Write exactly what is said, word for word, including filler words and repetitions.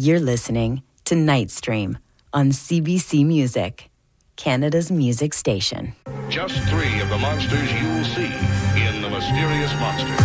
You're listening to Nightstream on C B C Music, Canada's music station. Just three of the monsters you'll see in The Mysterious Monsters.